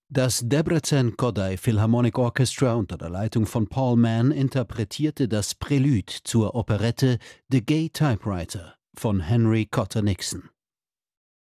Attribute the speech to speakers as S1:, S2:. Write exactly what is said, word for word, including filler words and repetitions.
S1: Das Debrecen Kodály Philharmonic Orchestra unter der Leitung von Paul Mann interpretierte das Prälude zur Operette The Gay Typewriter von Henry Cotter Nixon.